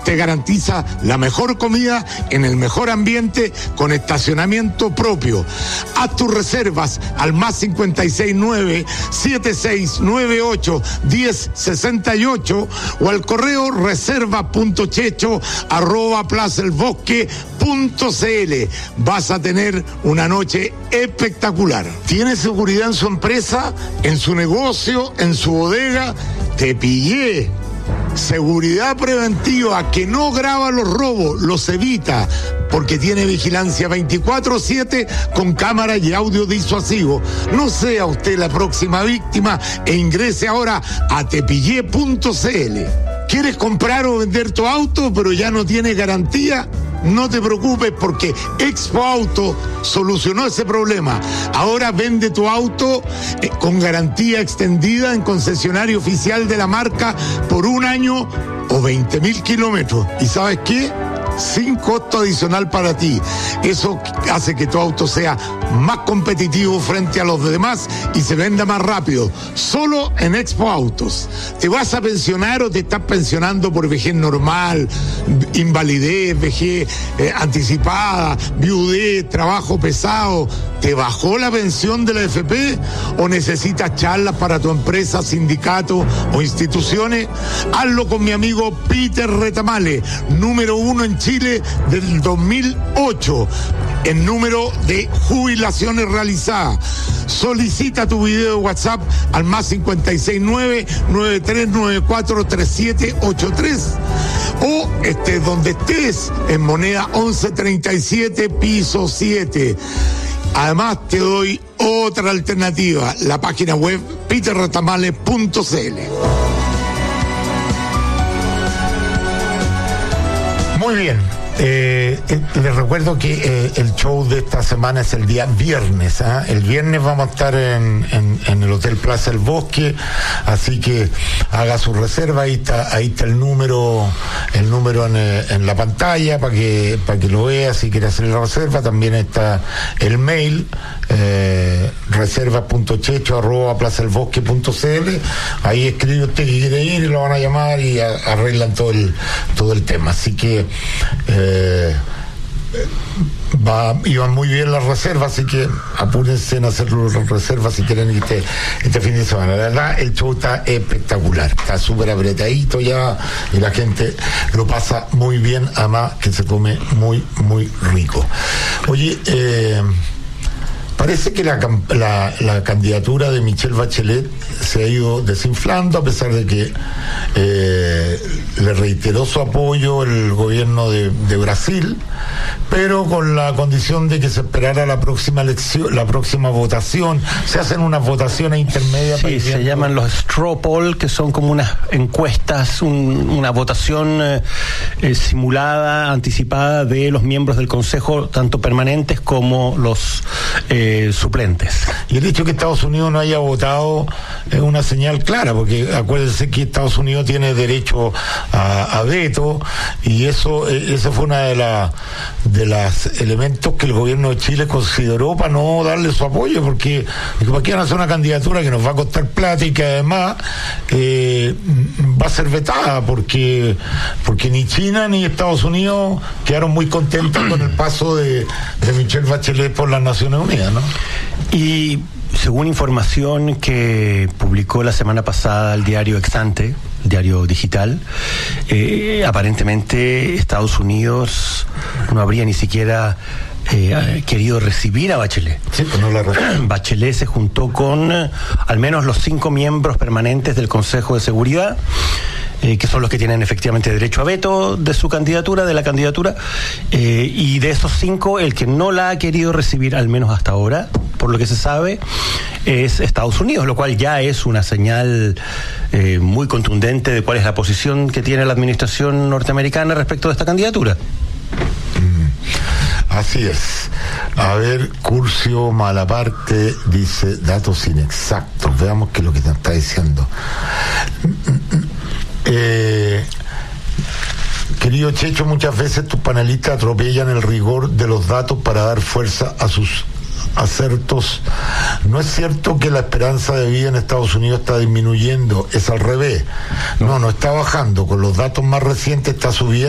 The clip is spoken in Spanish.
te garantiza la mejor comida en el mejor ambiente con estacionamiento propio. Haz tus reservas al más 569-7698-1068 o al correo reserva.checho@plazaelbosque.cl. Vas a tener una noche espectacular. ¿Tiene seguridad en su empresa, en su negocio, en su bodega? Te pillé. Seguridad preventiva que no graba los robos, los evita, porque tiene vigilancia 24/7 con cámara y audio disuasivo. No sea usted la próxima víctima e ingrese ahora a tepillé.cl. ¿Quieres comprar o vender tu auto pero ya no tiene garantía? No te preocupes porque Expo Auto solucionó ese problema. Ahora vende tu auto con garantía extendida en concesionario oficial de la marca por 1 año o 20.000 kilómetros. ¿Y sabes qué? Sin costo adicional para ti. Eso hace que tu auto sea más competitivo frente a los demás y se venda más rápido. Solo en Expo Autos. ¿Te vas a pensionar o te estás pensionando por vejez normal, invalidez, vejez anticipada, viudez, trabajo pesado? ¿Te bajó la pensión de la AFP o necesitas charlas para tu empresa, sindicato o instituciones? Hazlo con mi amigo Peter Retamale, número 1 en Chile del 2008 en número de jubilaciones realizadas. Solicita tu video de WhatsApp al más 569-9394-3783 o estés donde estés en moneda 1137 piso 7. Además te doy otra alternativa, la página web peterretamale.cl. Muy bien. Les recuerdo que el show de esta semana es el día viernes. El viernes vamos a estar en el Hotel Plaza El Bosque, así que haga su reserva. Ahí está el número en la pantalla para que lo vea si quiere hacer la reserva. También está el mail reserva.checho@plazaelbosque.cl. Ahí escribe usted que quiere ir y lo van a llamar y arreglan todo el tema. Así que iban muy bien las reservas, así que apúrense en hacer las reservas si quieren este fin de semana. La verdad, el show está espectacular, está súper apretadito ya y la gente lo pasa muy bien, además que se come muy, muy rico. Oye, parece que la candidatura de Michelle Bachelet se ha ido desinflando, a pesar de que le reiteró su apoyo el gobierno de Brasil, pero con la condición de que se esperara la próxima elección, la próxima votación. Se hacen unas votaciones intermedias. Sí, se llaman los straw poll, que son como unas encuestas, una votación simulada, anticipada de los miembros del Consejo, tanto permanentes como los suplentes. Y el hecho de que Estados Unidos no haya votado es una señal clara, porque acuérdense que Estados Unidos tiene derecho a veto, y eso fue una de las elementos que el gobierno de Chile consideró para no darle su apoyo, porque ¿para qué van a hacer una candidatura que nos va a costar plata y que además va a ser vetada? Porque ni China ni Estados Unidos quedaron muy contentos con el paso de Michelle Bachelet por las Naciones Unidas, ¿no? Y según información que publicó la semana pasada el diario Exante, el diario digital, aparentemente Estados Unidos no habría ni siquiera querido recibir a Bachelet. Sí, pues no la Bachelet se juntó con al menos los 5 miembros permanentes del Consejo de Seguridad, que son los que tienen efectivamente derecho a veto de su candidatura, de la candidatura, y de esos 5, el que no la ha querido recibir, al menos hasta ahora, por lo que se sabe, es Estados Unidos, lo cual ya es una señal muy contundente de cuál es la posición que tiene la administración norteamericana respecto de esta candidatura. Así es. A ver, Curcio Malaparte dice datos inexactos. Veamos qué es lo que te está diciendo. Querido Checho, muchas veces tus panelistas atropellan el rigor de los datos para dar fuerza a sus acertos. No es cierto que la esperanza de vida en Estados Unidos está disminuyendo, es al revés. No está bajando. Con los datos más recientes está subiendo.